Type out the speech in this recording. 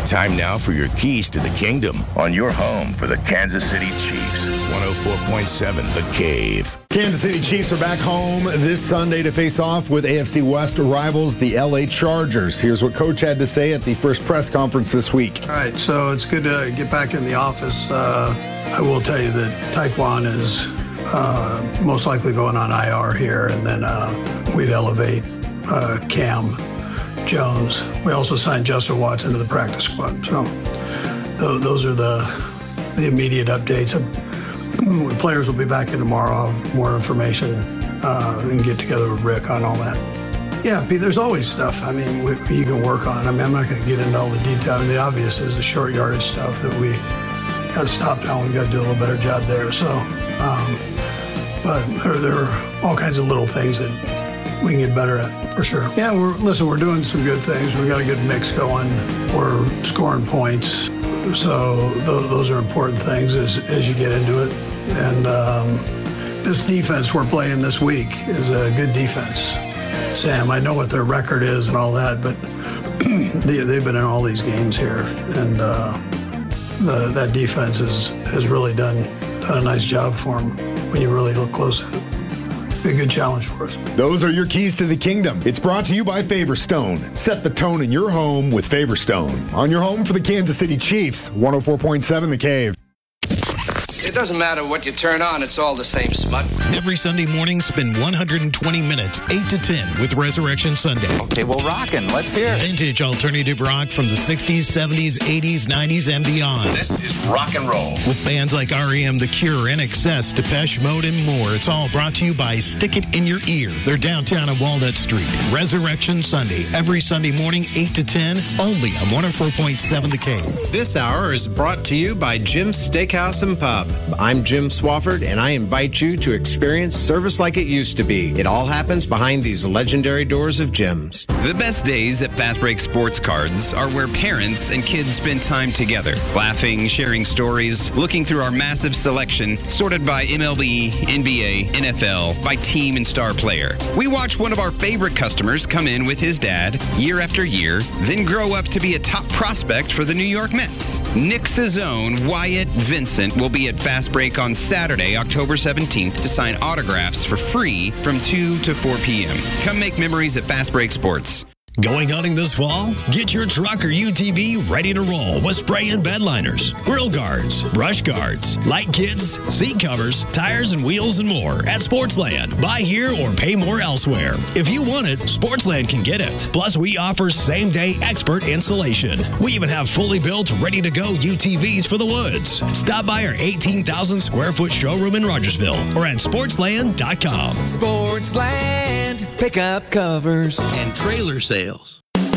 Time now for your keys to the kingdom on your home for the Kansas City Chiefs. 104.7 The Cave. Kansas City Chiefs are back home this Sunday to face off with AFC West rivals, the LA Chargers. Here's what Coach had to say at the first press conference this week. All right, so it's good to get back in the office. I will tell you that Taekwon is most likely going on IR here, and then we'd elevate Cam Jones. We also signed Justin Watts into the practice squad. So those are the immediate updates. The players will be back in tomorrow. I'll have more information and get together with Rick on all that. Yeah, Pete, there's always stuff. I mean, you can work on. I mean, I'm not going to get into all the detail. I mean, the obvious is the short yardage stuff that we got stopped on. We've got to do a little better job there. So, but there are all kinds of little things that we can get better at, for sure. Yeah, we're doing some good things. We got a good mix going. We're scoring points. So those are important things as you get into it. And this defense we're playing this week is a good defense. Sam, I know what their record is and all that, but they've been in all these games here. And that defense has really done a nice job for them when you really look close at it. Be a good challenge for us. Those are your keys to the kingdom. It's brought to you by Favorstone. Set the tone in your home with Favorstone. On your home for the Kansas City Chiefs, 104.7 The Cave. It doesn't matter what you turn on, it's all the same smut. Every Sunday morning, spend 120 minutes, 8 to 10, with Resurrection Sunday. Okay, well, rockin'. Let's hear it. Vintage alternative rock from the 60s, 70s, 80s, 90s, and beyond. This is rock and roll. With bands like R.E.M., The Cure, NXS, Depeche Mode, and more. It's all brought to you by Stick It in Your Ear. They're downtown on Walnut Street. Resurrection Sunday, every Sunday morning, 8 to 10, only on 104.7 The Cave. This hour is brought to you by Jim's Steakhouse and Pub. I'm Jim Swafford, and I invite you to experience service like it used to be. It all happens behind these legendary doors of Jim's. The best days at Fast Break Sports Cards are where parents and kids spend time together, laughing, sharing stories, looking through our massive selection, sorted by MLB, NBA, NFL, by team and star player. We watch one of our favorite customers come in with his dad year after year, then grow up to be a top prospect for the New York Mets. Knicks' own Wyatt Vincent will be at Fast Break on Saturday, October 17th to sign autographs for free from 2 to 4 p.m. Come make memories at Fast Break Sports. Going hunting this fall? Get your truck or UTV ready to roll with spray and bed liners, grill guards, brush guards, light kits, seat covers, tires and wheels, and more at Sportsland. Buy here or pay more elsewhere. If you want it, Sportsland can get it. Plus, we offer same-day expert installation. We even have fully built, ready-to-go UTVs for the woods. Stop by our 18,000 square foot showroom in Rogersville or at sportsland.com. Sportsland, pick up covers and trailer sales.